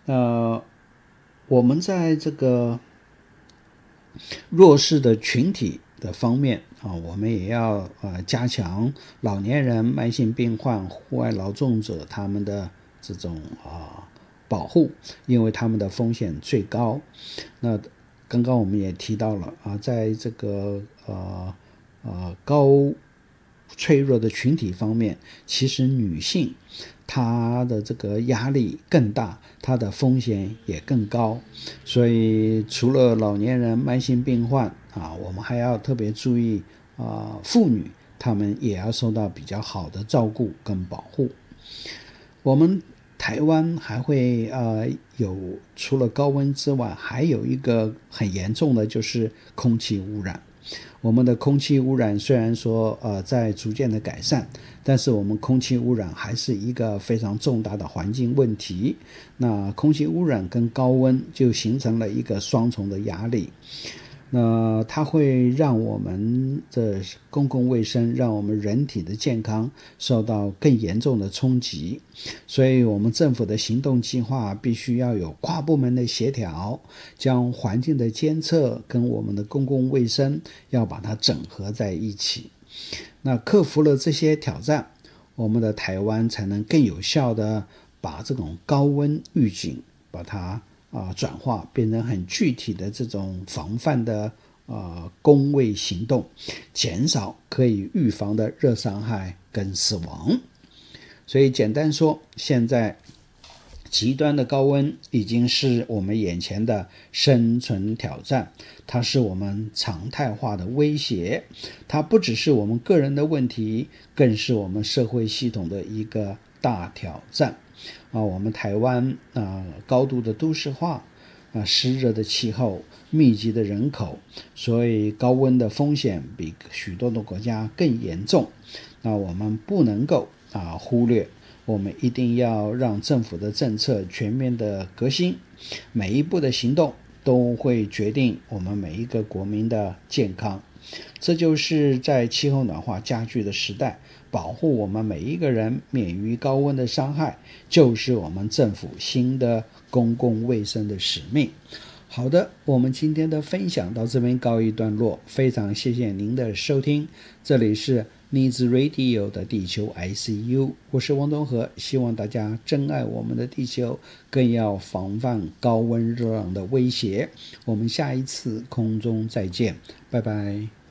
呃，我们在这个弱势的群体的方面我们也要加强老年人、慢性病患、户外劳动者他们的这种保护，因为他们的风险最高。那刚刚我们也提到了在这个高脆弱的群体方面，其实女性她的这个压力更大，她的风险也更高。所以除了老年人、慢性病患我们还要特别注意妇女她们也要受到比较好的照顾跟保护。我们台湾还会有除了高温之外，还有一个很严重的就是空气污染。我们的空气污染虽然说在逐渐的改善，但是我们空气污染还是一个非常重大的环境问题。那空气污染跟高温就形成了一个双重的压力。那它会让我们的公共卫生，让我们人体的健康受到更严重的冲击。所以我们政府的行动计划必须要有跨部门的协调，将环境的监测跟我们的公共卫生要把它整合在一起。那克服了这些挑战，我们的台湾才能更有效的把这种高温预警把它转化变成很具体的这种防范的公卫行动，减少可以预防的热伤害跟死亡。所以简单说，现在极端的高温已经是我们眼前的生存挑战，它是我们常态化的威胁，它不只是我们个人的问题，更是我们社会系统的一个大挑战。我们台湾高度的都市化湿热的气候、密集的人口，所以高温的风险比许多的国家更严重。那我们不能够忽略，我们一定要让政府的政策全面的革新，每一步的行动都会决定我们每一个国民的健康。这就是在气候暖化加剧的时代，保护我们每一个人免于高温的伤害，就是我们政府新的公共卫生的使命。好的，我们今天的分享到这边告一段落，非常谢谢您的收听，这里是 Needs Radio 的地球 ICU， 我是王东和，希望大家珍爱我们的地球，更要防范高温热浪的威胁。我们下一次空中再见，拜拜。